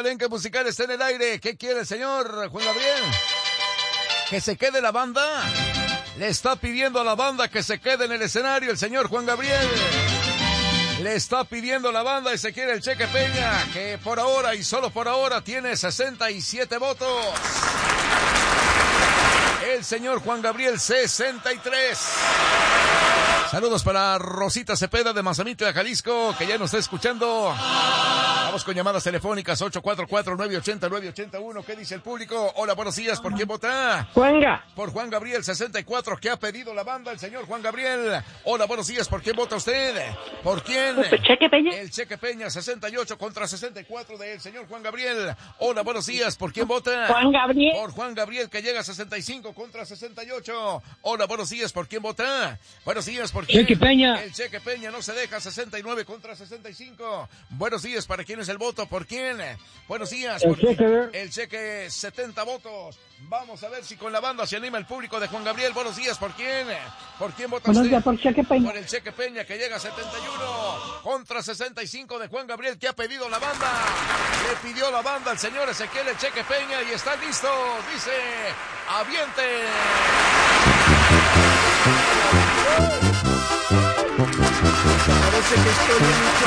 palenque musical está en el aire. ¿Qué quiere el señor Juan Gabriel? ¿Que se quede la banda? Le está pidiendo a la banda que se quede en el escenario el señor Juan Gabriel. Le está pidiendo a la banda Ezequiel El Cheque Peña, que por ahora y solo por ahora tiene 67 votos. El señor Juan Gabriel, 63. Saludos para Rosita Cepeda de Mazamitla, Jalisco, que ya nos está escuchando. Vamos con llamadas telefónicas 844-980-981. ¿Qué dice el público? Hola, buenos días. ¿Por quién vota? Juanga. Por Juan Gabriel, 64. ¿Qué ha pedido la banda, el señor Juan Gabriel? Hola, buenos días. ¿Por quién vota usted? ¿Por quién? ¿El Cheque Peña? El Cheque Peña, 68 contra 64 del señor Juan Gabriel. Hola, buenos días. ¿Por quién vota? Juan Gabriel. Por Juan Gabriel, que llega a 65 contra 68. Hola, buenos días. ¿Por quién vota? Buenos días. ¿Por quién? Cheque Peña. El Cheque Peña no se deja, 69 contra 65. Buenos días. ¿Para quién es el voto? ¿Por quién? Buenos días. El Cheque. El Cheque, 70 votos. Vamos a ver si con la banda se anima el público de Juan Gabriel. Buenos días. ¿Por quién? ¿Por quién vota Buenos usted? días, por Cheque Peña. Por el Cheque Peña, que llega a 71 contra 65 de Juan Gabriel. ¿Qué ha pedido la banda? Le pidió la banda al señor Ezequiel El Cheque Peña y está listo. Dice, aviente. Parece que estoy